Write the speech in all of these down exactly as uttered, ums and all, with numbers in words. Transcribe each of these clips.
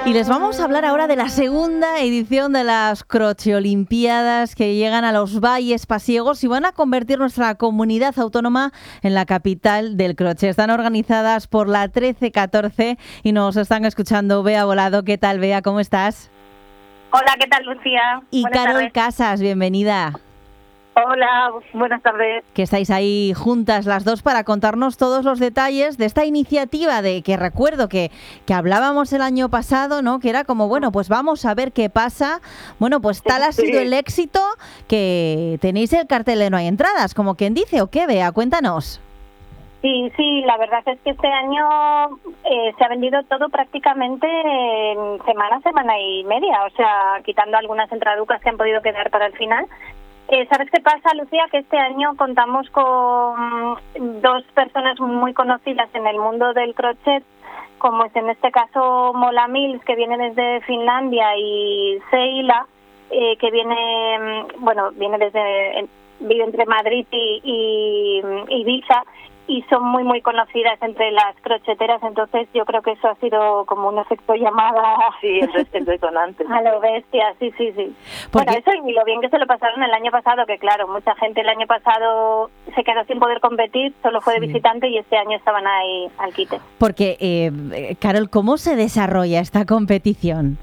Y les vamos a hablar ahora de la segunda edición de las Crocheolimpiadas que llegan a los Valles Pasiegos y van a convertir nuestra comunidad autónoma en la capital del crochet. Están organizadas por la trece catorce y nos están escuchando Bea Volado. ¿Qué tal, Bea? ¿Cómo estás? Hola, ¿qué tal, Lucía? Y Buenas Carol tardes. Casas, bienvenida. Hola, buenas tardes. Que estáis ahí juntas las dos para contarnos todos los detalles de esta iniciativa de que recuerdo que, que hablábamos el año pasado, ¿no? Que era como, bueno, pues vamos a ver qué pasa. Bueno, pues tal ha sido el éxito que tenéis el cartel de No hay entradas, como quien dice, ¿o qué, Bea? Cuéntanos. Sí, sí, la verdad es que este año eh, se ha vendido todo prácticamente en semana, semana y media, o sea, quitando algunas entraducas que han podido quedar para el final. Eh, ¿Sabes qué pasa, Lucía? Que este año contamos con dos personas muy conocidas en el mundo del crochet, como es en este caso Mola Mills, que viene desde Finlandia, y Seila, eh, que viene, bueno, viene desde, vive entre Madrid y, y, y Ibiza, y son muy, muy conocidas entre las crocheteras, entonces yo creo que eso ha sido como un efecto llamada. Sí, es detonante. A lo bestia, sí, sí, sí. Porque... Bueno, eso y lo bien que se lo pasaron el año pasado, que claro, mucha gente el año pasado se quedó sin poder competir, solo fue de Sí. visitante y este año estaban ahí al quite. Porque, eh, Carol, ¿cómo se desarrolla esta competición?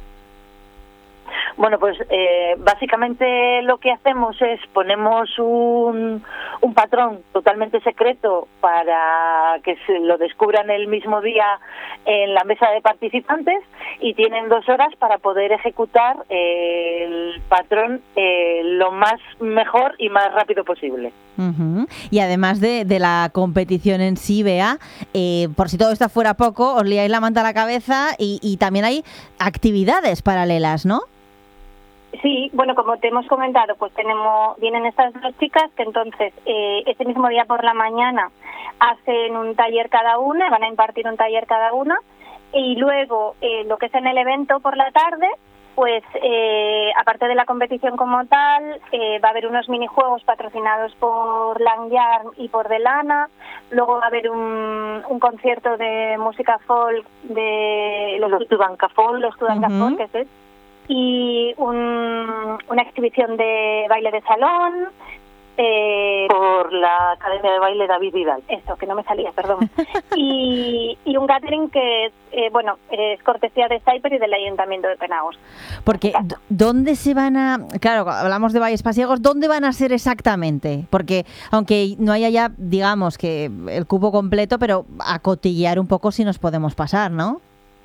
Bueno, pues eh, básicamente lo que hacemos es ponemos un, un patrón totalmente secreto para que se lo descubran el mismo día en la mesa de participantes y tienen dos horas para poder ejecutar eh, el patrón eh, lo más mejor y más rápido posible. Uh-huh. Y además de, de la competición en sí, Bea, eh, por si todo esto fuera poco, os liáis la manta a la cabeza y, y también hay actividades paralelas, ¿no? Sí, bueno, como te hemos comentado, pues tenemos vienen estas dos chicas que entonces eh, ese mismo día por la mañana hacen un taller cada una, van a impartir un taller cada una, y luego eh, lo que es en el evento por la tarde, pues eh, aparte de la competición como tal, eh, va a haber unos minijuegos patrocinados por Langyarn y por Delana, luego va a haber un, un concierto de música folk de los, Los Tudanka Folk, los Tudanka Uh-huh. Folk, que es y un, una exhibición de baile de salón eh, por la Academia de Baile David Vidal. esto que no me salía, perdón y, y un catering que es eh, bueno es cortesía de Cyper y del Ayuntamiento de Penagos. Porque d- ¿dónde se van a...? Claro, hablamos de Valles Pasiegos, ¿dónde van a ser exactamente? Porque aunque no haya ya, digamos, que el cupo completo, pero a cotillear un poco si nos podemos pasar, ¿no?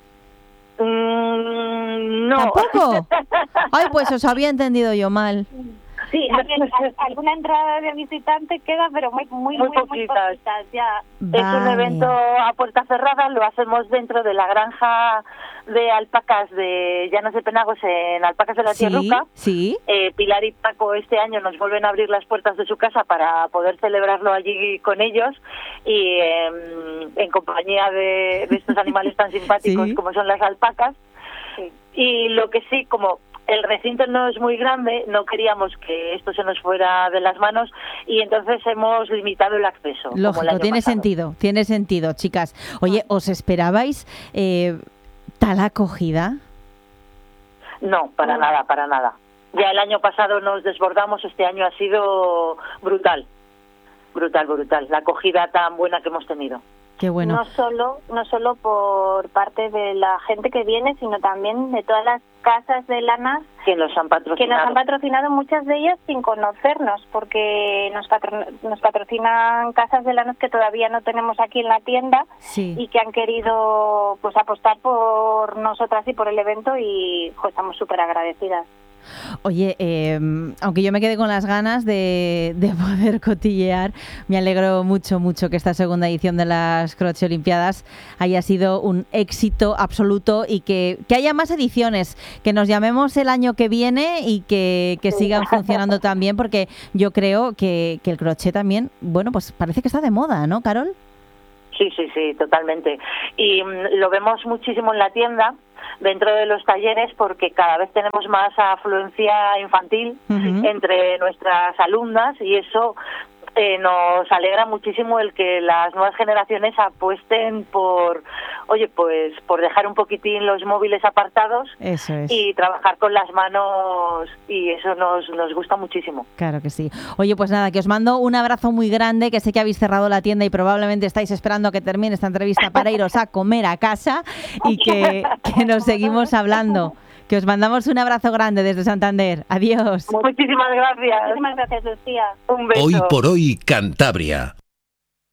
Mm, no. ¿Tampoco? Ay, pues os había entendido yo mal. Sí, alguien- alguna entrada de visitante queda, pero muy muy Muy muy, muy poquitas. poquitas, ya. Es un Vale. evento a puerta cerrada, lo hacemos dentro de la granja de alpacas de Llanos de Penagos en Alpacas de la Sí, Tierruca. sí. Eh, Pilar y Paco este año nos vuelven a abrir las puertas de su casa para poder celebrarlo allí con ellos y eh, en compañía de, de estos animales tan simpáticos Sí. como son las alpacas. Sí. Y lo que sí, como el recinto no es muy grande, no queríamos que esto se nos fuera de las manos y entonces hemos limitado el acceso. como el Lógico, año tiene pasado. sentido, tiene sentido, chicas. Oye, ¿os esperabais eh, tal acogida? No, para No. nada, para nada. Ya el año pasado nos desbordamos, este año ha sido brutal, brutal, brutal. La acogida tan buena que hemos tenido. Qué bueno. No solo no solo por parte de la gente que viene, sino también de todas las casas de lanas Que nos han patrocinado. que nos han patrocinado, muchas de ellas sin conocernos, porque nos, patro- nos patrocinan casas de lanas que todavía no tenemos aquí en la tienda Sí. y que han querido pues apostar por nosotras y por el evento y pues, estamos súper agradecidas. Oye, eh, aunque yo me quedé con las ganas de, de poder cotillear, me alegro mucho, mucho que esta segunda edición de las Crocheolimpiadas haya sido un éxito absoluto y que, que haya más ediciones, que nos llamemos el año que viene y que, que sigan funcionando también, porque yo creo que, que el crochet también, bueno, pues parece que está de moda, ¿no, Carol? Sí, sí, sí, totalmente. Y mm, lo vemos muchísimo en la tienda, dentro de los talleres, porque cada vez tenemos más afluencia infantil Uh-huh. entre nuestras alumnas y eso eh, nos alegra muchísimo el que las nuevas generaciones apuesten por, oye, pues por dejar un poquitín los móviles apartados. Eso es. Y trabajar con las manos, y eso nos, nos gusta muchísimo. Claro que sí. Oye, pues nada, que os mando un abrazo muy grande, que sé que habéis cerrado la tienda y probablemente estáis esperando a que termine esta entrevista para iros a comer a casa, y que, que nos seguimos hablando. Que os mandamos un abrazo grande desde Santander. Adiós. Muchísimas gracias. Muchísimas gracias, Lucía. Un beso. Hoy por hoy, Cantabria.